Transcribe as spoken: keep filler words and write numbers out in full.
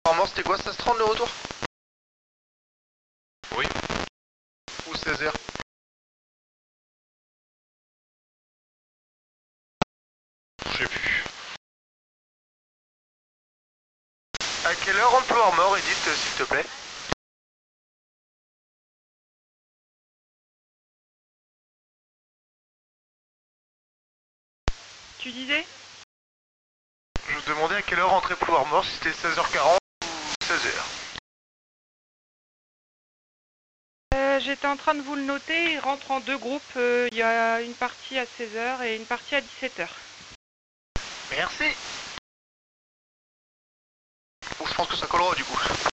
Apparemment c'était quoi, seize trente le retour? Oui. Ou seize heures? Je sais plus. À quelle heure on peut avoir mort, Edith, s'il te plaît? Tu disais? Je vous demandais à quelle heure entrer pouvoir mort, si c'était seize heures quarante ou seize heures. Euh, J'étais en train de vous le noter, il rentre en deux groupes, euh, il y a une partie à seize heures et une partie à dix-sept heures. Merci. Bon, je pense que ça collera du coup.